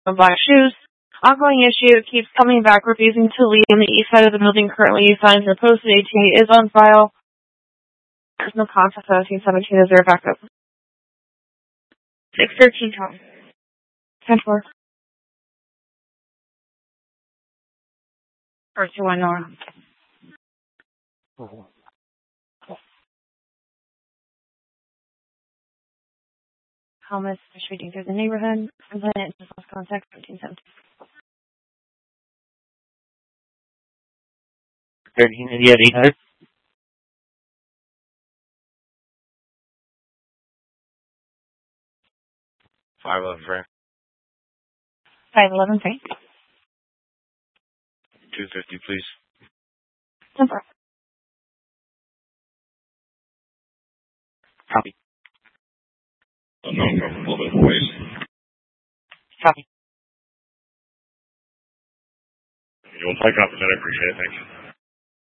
Black shoes. Ongoing issue keeps coming back, refusing to leave on the east side of the building. Currently, signs are posted. ATA is on file. There's no contact. 1717 is there backup. 613 Tom. 10-4. Or 219. Thomas reading through the neighborhood. Complainant just lost contact. 1317. 1388. 800. 511 Frank. 511 Frank. 250, please. 10-4. Copy. No, a little bit of ways. Copy. You'll take off a minute. Appreciate it. Thanks.